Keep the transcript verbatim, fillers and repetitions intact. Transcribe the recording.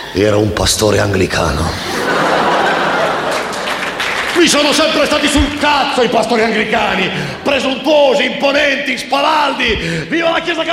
Era un pastore anglicano. Mi sono sempre stati sul cazzo i pastori anglicani, presuntuosi, imponenti, spavaldi. Viva la Chiesa Cattolica!